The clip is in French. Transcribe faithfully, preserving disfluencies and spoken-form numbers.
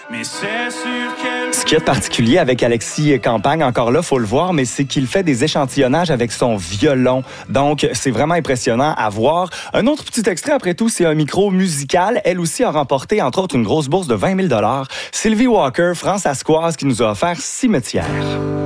Mais c'est sûr qu'elle... Ce qu'il y a de particulier avec Alexis Campagne, encore là, faut le voir, mais c'est qu'il fait des échantillonnages avec son violon. Donc, c'est vraiment impressionnant à voir. Un autre petit extrait, après tout, c'est un micro musical. Elle aussi a remporté, entre autres, une grosse bourse de vingt mille dollars. Sylvie Walker, France-Ascoise, qui nous a offert Cimetière.